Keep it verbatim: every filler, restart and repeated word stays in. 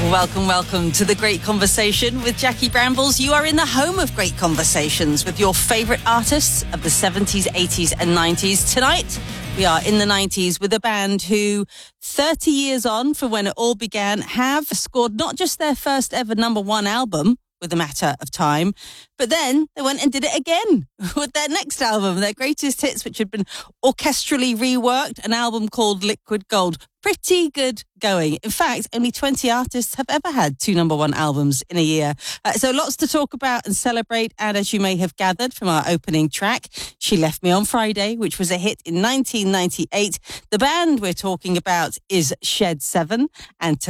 Welcome, welcome to The Great Conversation with Jackie Brambles. You are in the home of great conversations with your favourite artists of the seventies, eighties and nineties. Tonight, we are in the nineties with a band who, thirty years on from when it all began, have scored not just their first ever number one album, With a Matter of Time, but then they went and did it again with their next album, their greatest hits, which had been orchestrally reworked, an album called Liquid Gold. Pretty good going. In fact, only twenty artists have ever had two number one albums in a year. Uh, so lots to talk about and celebrate. And as you may have gathered from our opening track, She Left Me on Friday, which was a hit in nineteen ninety-eight. The band we're talking about is Shed seven. And